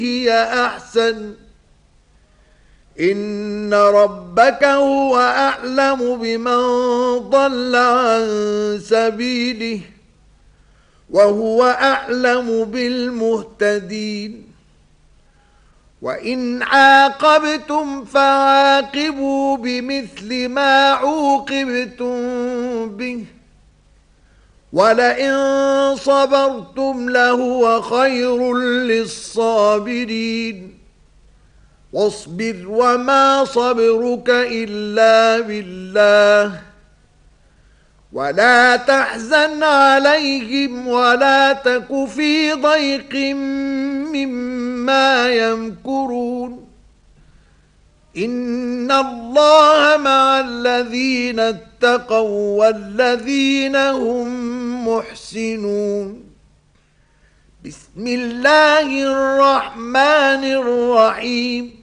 هي أحسن إن ربك هو أعلم بمن ضل عن سبيله وهو أعلم بالمهتدين وإن عاقبتم فعاقبوا بمثل ما عوقبتم به ولئن صبرتم لهو خير للصابرين واصبر وما صبرك إلا بالله ولا تحزن عليهم ولا تك في ضيق مما يمكرون إن الله مع الذين اتقوا والذين هم محسنون بسم الله الرحمن الرحيم